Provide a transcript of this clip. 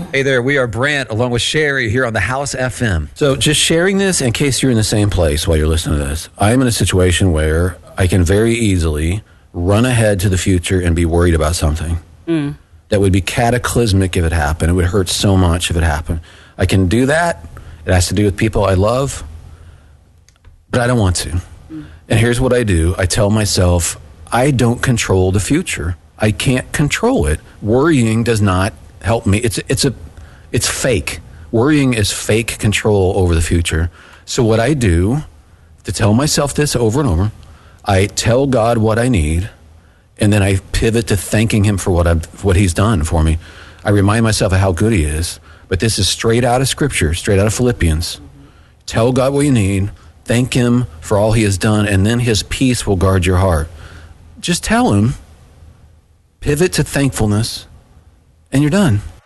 Hey there, we are Brant along with Sherry here on the House FM. So just sharing this in case you're in the same place while you're listening to this. I'm in a situation where I can very easily run ahead to the future and be worried about something that would be cataclysmic if it happened. It would hurt so much if it happened. I can do that. It has to do with people I love, but I don't want to. And here's what I do. I tell myself, I don't control the future. I can't control it. Worrying does not help me. It's fake. Worrying is fake control over the future. So what I do to tell myself this over and over, I tell God what I need, and then I pivot to thanking him for what he's done for me. I remind myself of how good he is. But this is straight out of Scripture, straight out of Philippians. Tell God what you need, thank him for all he has done, and then his peace will guard your heart. Just tell him, pivot to thankfulness, and you're done.